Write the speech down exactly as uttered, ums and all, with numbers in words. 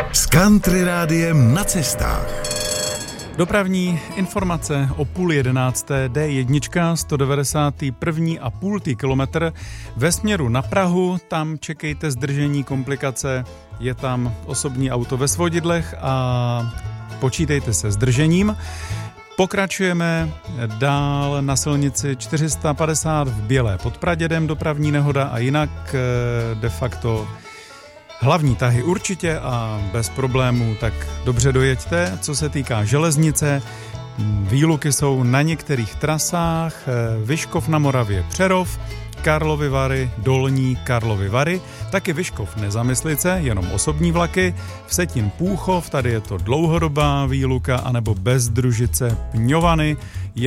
S Country Rádiem na cestách. Dopravní informace o půl jedenácté D jedna sto devadesát jedna a půl kilometr ve směru na Prahu, tam čekejte zdržení, komplikace, je tam osobní auto ve svodidlech a počítejte se zdržením. Pokračujeme dál na silnici čtyři sta padesát v Bělé pod Pradědem, dopravní nehoda a jinak de facto hlavní tahy určitě a bez problémů, tak dobře dojeďte. Co se týká železnice, výluky jsou na některých trasách, Vyškov na Moravě Přerov, Karlovy Vary, Dolní Karlovy Vary, taky Vyškov Nezamyslice, jenom osobní vlaky, Vsetín Půchov, tady je to dlouhodobá výluka, anebo Bezdružice Pňovany,